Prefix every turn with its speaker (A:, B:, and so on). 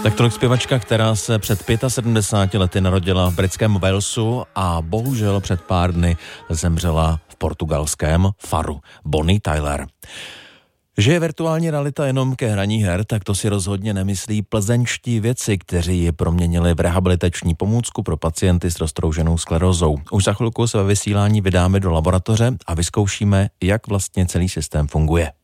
A: Tak to je zpěvačka, která se před 75 lety narodila v britském Walesu a bohužel před pár dny zemřela v portugalském Faru. Bonnie Tyler. Že je virtuální realita jenom ke hraní her, tak to si rozhodně nemyslí plzeňští vědci, kteří ji proměnili v rehabilitační pomůcku pro pacienty s roztrouženou sklerózou. Už za chvilku se ve vysílání vydáme do laboratoře a vyzkoušíme, jak vlastně celý systém funguje.